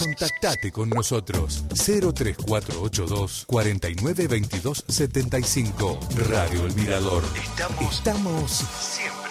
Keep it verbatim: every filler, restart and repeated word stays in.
Contactate con nosotros. cero tres cuatro ocho dos, cuatro nueve dos dos siete cinco. Radio El Mirador. Estamos, Estamos siempre.